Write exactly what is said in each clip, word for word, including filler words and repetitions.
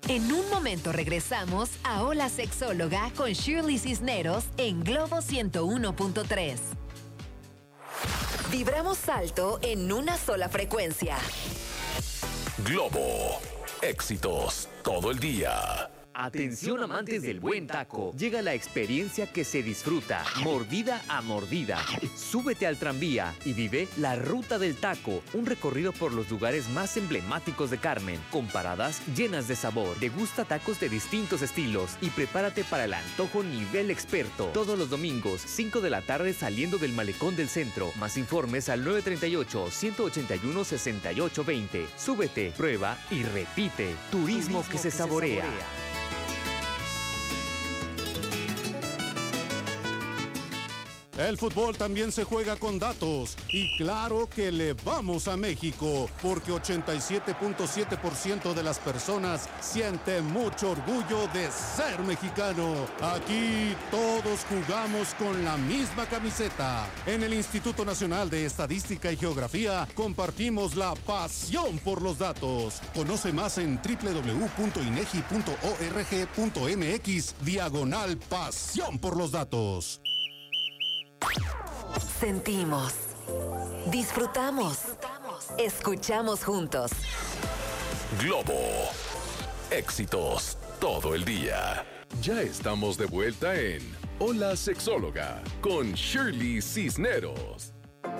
En un momento regresamos a Hola Sexóloga con Shirley Cisneros en Globo ciento uno punto tres. Vibramos alto en una sola frecuencia. Globo. Éxitos todo el día. Atención amantes del buen taco, llega la experiencia que se disfruta, mordida a mordida. Súbete al tranvía y vive la Ruta del Taco, un recorrido por los lugares más emblemáticos de Carmen, con paradas llenas de sabor. Degusta tacos de distintos estilos y prepárate para el antojo nivel experto. Todos los domingos, cinco de la tarde saliendo del Malecón del Centro. Más informes al nueve tres ocho, uno ocho uno, seis ocho dos cero. Súbete, prueba y repite. Turismo, Turismo que, se, que saborea. se saborea. El fútbol también se juega con datos y claro que le vamos a México porque ochenta y siete punto siete por ciento de las personas siente mucho orgullo de ser mexicano. Aquí todos jugamos con la misma camiseta. En el Instituto Nacional de Estadística y Geografía compartimos la pasión por los datos. Conoce más en doble u doble u doble u punto inegi punto org punto mx diagonal pasión por los datos. Sentimos, disfrutamos, escuchamos juntos. Globo. Éxitos todo el día. Ya estamos de vuelta en Hola Sexóloga con Shirley Cisneros.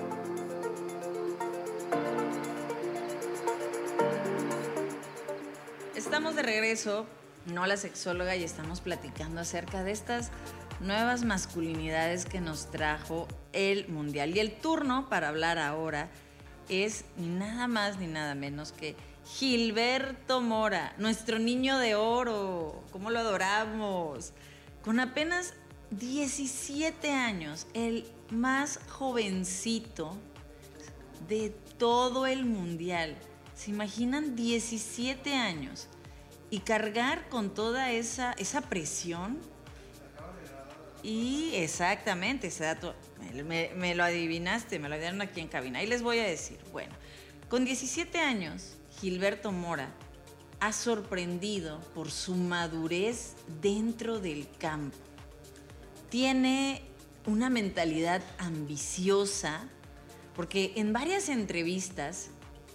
Estamos de regreso en Hola Sexóloga y estamos platicando acerca de estas nuevas masculinidades que nos trajo el Mundial. Y el turno para hablar ahora es ni nada más ni nada menos que Gilberto Mora, nuestro niño de oro. ¿Cómo lo adoramos? Con apenas diecisiete años, el más jovencito de todo el Mundial. ¿Se imaginan? diecisiete años. Y cargar con toda esa, esa presión. Y exactamente, ese dato, me, me lo adivinaste, me lo dieron aquí en cabina. Ahí les voy a decir, bueno, con diecisiete años, Gilberto Mora ha sorprendido por su madurez dentro del campo. Tiene una mentalidad ambiciosa, porque en varias entrevistas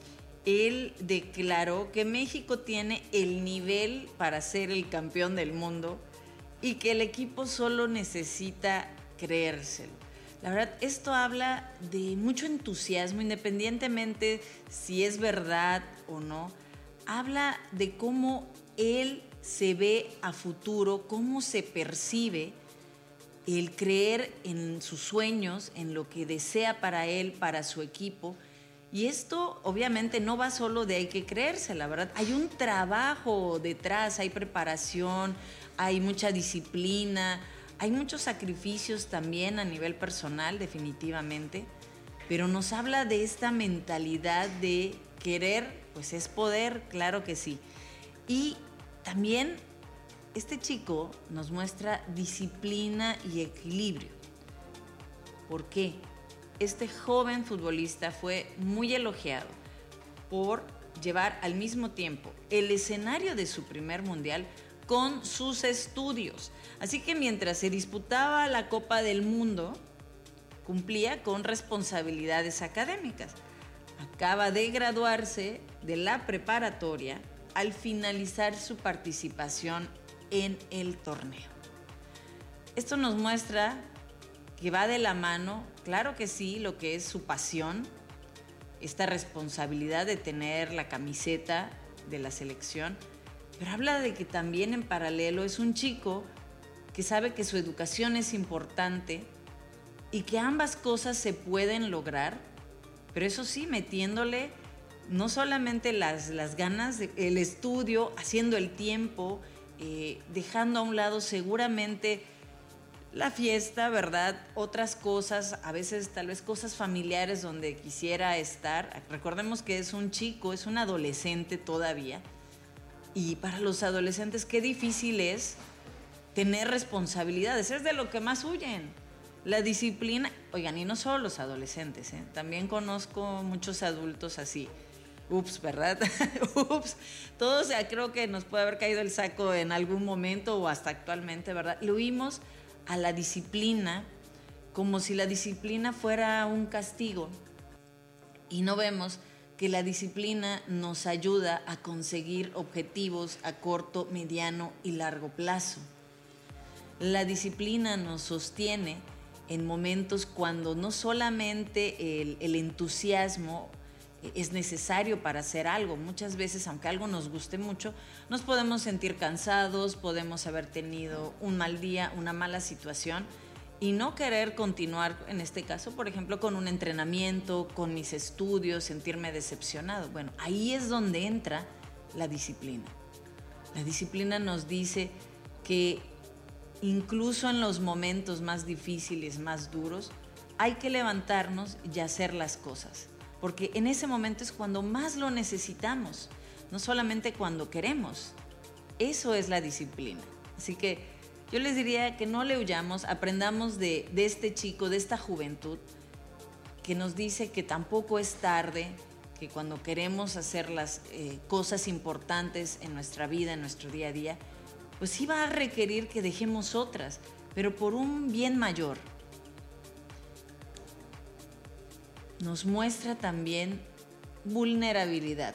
él declaró que México tiene el nivel para ser el campeón del mundo y que el equipo solo necesita creérselo. La verdad, esto habla de mucho entusiasmo, independientemente si es verdad o no. Habla de cómo él se ve a futuro, cómo se percibe el creer en sus sueños, en lo que desea para él, para su equipo. Y esto obviamente no va solo de hay que creerse, la verdad. Hay un trabajo detrás, hay preparación, hay mucha disciplina, hay muchos sacrificios también a nivel personal, definitivamente. Pero nos habla de esta mentalidad de querer, pues es poder, claro que sí. Y también este chico nos muestra disciplina y equilibrio. ¿Por qué? Este joven futbolista fue muy elogiado por llevar al mismo tiempo el escenario de su primer mundial con sus estudios. Así que mientras se disputaba la Copa del Mundo, cumplía con responsabilidades académicas. Acaba de graduarse de la preparatoria al finalizar su participación en el torneo. Esto nos muestra que va de la mano, claro que sí, lo que es su pasión, esta responsabilidad de tener la camiseta de la selección, pero habla de que también en paralelo es un chico que sabe que su educación es importante y que ambas cosas se pueden lograr, pero eso sí, metiéndole no solamente las, las ganas, de, el estudio, haciendo el tiempo, eh, dejando a un lado seguramente la fiesta, ¿verdad? Otras cosas, a veces tal vez cosas familiares donde quisiera estar. Recordemos que es un chico, es un adolescente todavía. Y para los adolescentes qué difícil es tener responsabilidades. Es de lo que más huyen. La disciplina. Oigan, y no solo los adolescentes, ¿eh? También conozco muchos adultos así. Ups, ¿verdad? Ups. Todos creo que nos puede haber caído el saco en algún momento o hasta actualmente, ¿verdad? Le huimos a la disciplina como si la disciplina fuera un castigo y no vemos que la disciplina nos ayuda a conseguir objetivos a corto, mediano y largo plazo. La disciplina nos sostiene en momentos cuando no solamente el, el entusiasmo es necesario para hacer algo. Muchas veces, aunque algo nos guste mucho, nos podemos sentir cansados, podemos haber tenido un mal día, una mala situación y no querer continuar, en este caso, por ejemplo, con un entrenamiento, con mis estudios, sentirme decepcionado. Bueno, ahí es donde entra la disciplina. La disciplina nos dice que incluso en los momentos más difíciles, más duros, hay que levantarnos y hacer las cosas. Porque en ese momento es cuando más lo necesitamos, no solamente cuando queremos. Eso es la disciplina. Así que yo les diría que no le huyamos, aprendamos de, de este chico, de esta juventud, que nos dice que tampoco es tarde, que cuando queremos hacer las eh, cosas importantes en nuestra vida, en nuestro día a día, pues sí va a requerir que dejemos otras, pero por un bien mayor. Nos muestra también vulnerabilidad.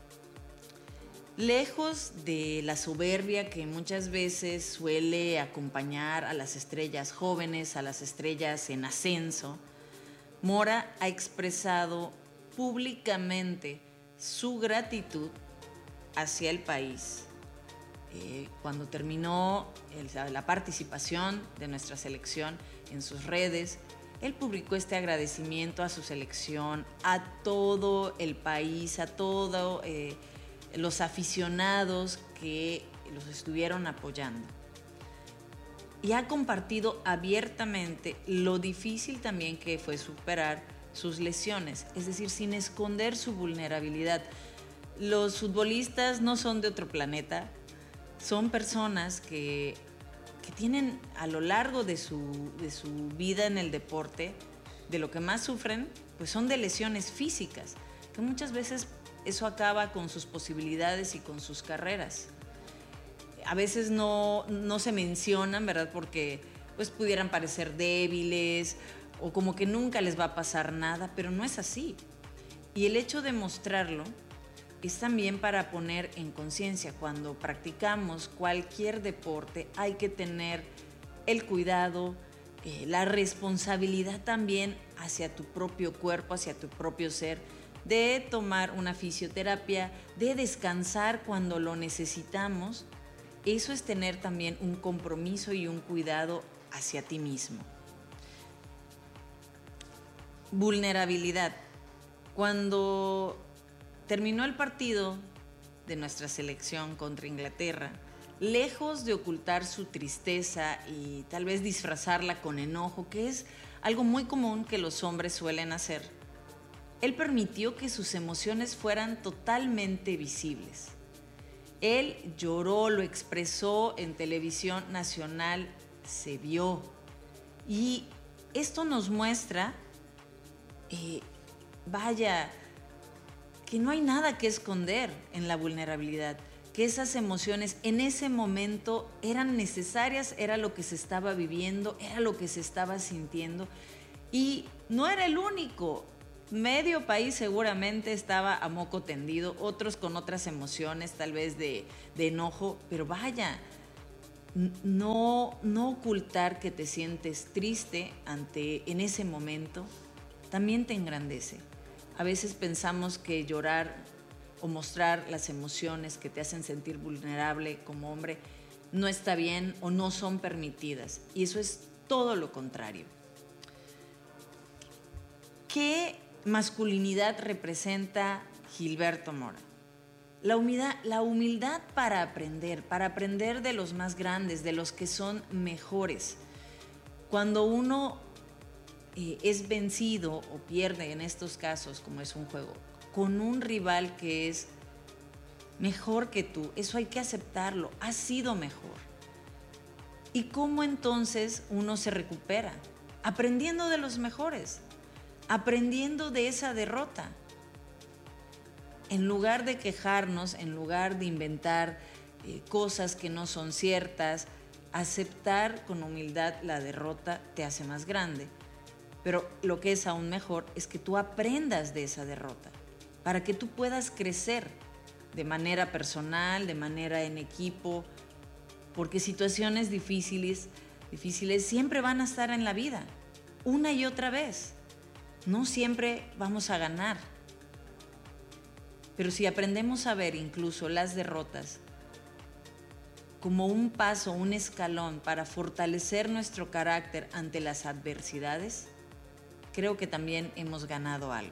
Lejos de la soberbia que muchas veces suele acompañar a las estrellas jóvenes, a las estrellas en ascenso, Mora ha expresado públicamente su gratitud hacia el país. Eh, cuando terminó el, la participación de nuestra selección en sus redes, él publicó este agradecimiento a su selección, a todo el país, a todos eh, los aficionados que los estuvieron apoyando. Y ha compartido abiertamente lo difícil también que fue superar sus lesiones, es decir, sin esconder su vulnerabilidad. Los futbolistas no son de otro planeta, son personas que que tienen a lo largo de su, de su vida en el deporte, de lo que más sufren, pues son de lesiones físicas, que muchas veces eso acaba con sus posibilidades y con sus carreras. A veces no, no se mencionan, ¿verdad? Porque pues pudieran parecer débiles o como que nunca les va a pasar nada, pero no es así. Y el hecho de mostrarlo es también para poner en conciencia, cuando practicamos cualquier deporte, hay que tener el cuidado, eh, la responsabilidad también hacia tu propio cuerpo, hacia tu propio ser, de tomar una fisioterapia, de descansar cuando lo necesitamos. Eso es tener también un compromiso y un cuidado hacia ti mismo. Vulnerabilidad. Cuando terminó el partido de nuestra selección contra Inglaterra, lejos de ocultar su tristeza y tal vez disfrazarla con enojo, que es algo muy común que los hombres suelen hacer, él permitió que sus emociones fueran totalmente visibles. Él lloró, lo expresó en televisión nacional, se vio. Y esto nos muestra, eh, vaya, que no hay nada que esconder en la vulnerabilidad, que esas emociones en ese momento eran necesarias, era lo que se estaba viviendo, era lo que se estaba sintiendo y no era el único. Medio país seguramente estaba a moco tendido, otros con otras emociones, tal vez de, de enojo, pero vaya, no, no ocultar que te sientes triste ante, en ese momento también te engrandece. A veces pensamos que llorar o mostrar las emociones que te hacen sentir vulnerable como hombre no está bien o no son permitidas. Y eso es todo lo contrario. ¿Qué masculinidad representa Gilberto Mora? La humildad, la humildad para aprender, para aprender de los más grandes, de los que son mejores. Cuando uno Eh, es vencido o pierde en estos casos, como es un juego, con un rival que es mejor que tú, eso hay que aceptarlo, ha sido mejor. ¿Y cómo entonces uno se recupera? Aprendiendo de los mejores, aprendiendo de esa derrota. en lugar de quejarnos, en lugar de inventar eh, cosas que no son ciertas, aceptar con humildad la derrota te hace más grande. Pero lo que es aún mejor es que tú aprendas de esa derrota para que tú puedas crecer de manera personal, de manera en equipo, porque situaciones difíciles, difíciles siempre van a estar en la vida, una y otra vez. No siempre vamos a ganar. Pero si aprendemos a ver incluso las derrotas como un paso, un escalón para fortalecer nuestro carácter ante las adversidades, creo que también hemos ganado algo.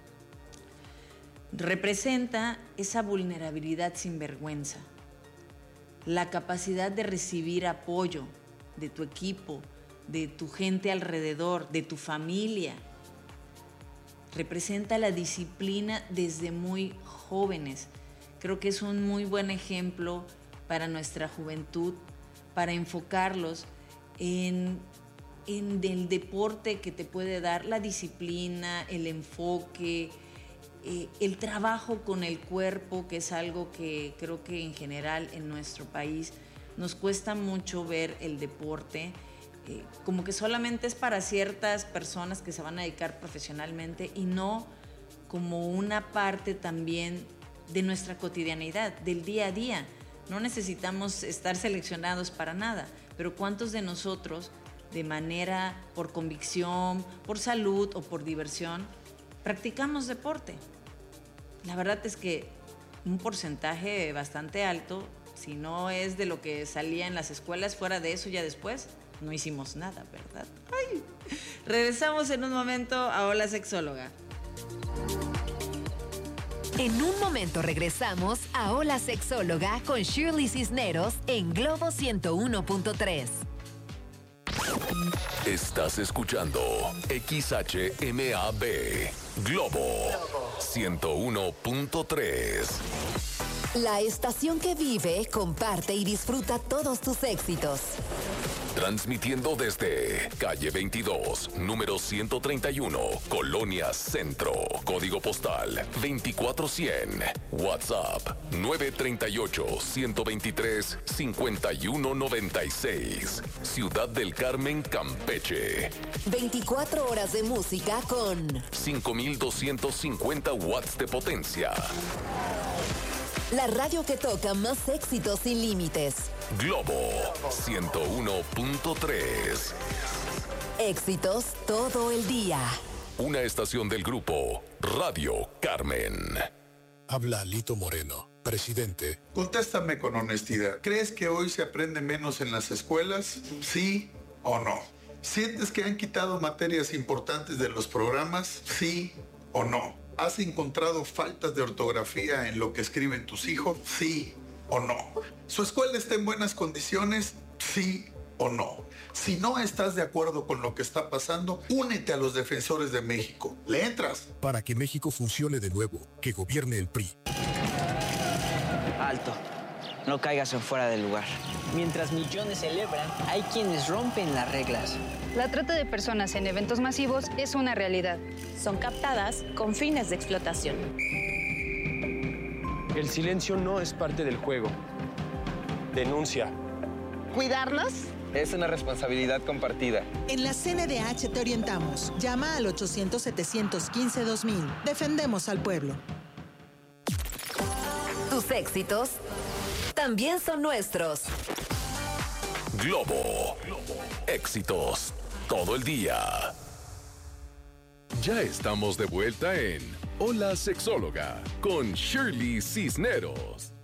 Representa esa vulnerabilidad sin vergüenza, la capacidad de recibir apoyo de tu equipo, de tu gente alrededor, de tu familia. Representa la disciplina desde muy jóvenes. Creo que es un muy buen ejemplo para nuestra juventud, para enfocarlos en, en el deporte que te puede dar la disciplina, el enfoque, eh, el trabajo con el cuerpo, que es algo que creo que en general en nuestro país nos cuesta mucho ver el deporte, eh, como que solamente es para ciertas personas que se van a dedicar profesionalmente y no como una parte también de nuestra cotidianidad, del día a día. No necesitamos estar seleccionados para nada, pero ¿cuántos de nosotros, de manera por convicción, por salud o por diversión, practicamos deporte? La verdad es que un porcentaje bastante alto, si no es de lo que salía en las escuelas, fuera de eso ya después, no hicimos nada, ¿verdad? ¡Ay! Regresamos en un momento a Hola Sexóloga. En un momento regresamos a Hola Sexóloga con Shirley Cisneros en Globo ciento uno punto tres. Estás escuchando X H M A B Globo ciento uno punto tres. La estación que vive, comparte y disfruta todos tus éxitos. Transmitiendo desde calle veintidós, número ciento treinta y uno, Colonia Centro, código postal veinticuatro cien, WhatsApp nueve tres ocho, uno dos tres, cinco uno nueve seis, Ciudad del Carmen, Campeche. veinticuatro horas de música con cinco mil doscientos cincuenta watts de potencia. La radio que toca más éxitos sin límites. Globo ciento uno punto tres. Éxitos todo el día. Una estación del grupo Radio Carmen. Habla Lito Moreno, presidente. Contéstame con honestidad. ¿Crees que hoy se aprende menos en las escuelas? ¿Sí o no? ¿Sientes que han quitado materias importantes de los programas? ¿Sí o no? ¿Has encontrado faltas de ortografía en lo que escriben tus hijos? ¿Sí o no? ¿Su escuela está en buenas condiciones? ¿Sí o no? Si no estás de acuerdo con lo que está pasando, únete a los defensores de México. ¿Le entras? Para que México funcione de nuevo, que gobierne el P R I. Alto. No caigas en fuera del lugar. Mientras millones celebran, hay quienes rompen las reglas. La trata de personas en eventos masivos es una realidad. Son captadas con fines de explotación. El silencio no es parte del juego. Denuncia. ¿Cuidarnos? Es una responsabilidad compartida. En la C N D H te orientamos. Llama al ochocientos, setecientos quince, dos mil. Defendemos al pueblo. Tus éxitos también son nuestros. Globo. Éxitos todo el día. Ya estamos de vuelta en Hola Sexóloga con Shirley Cisneros.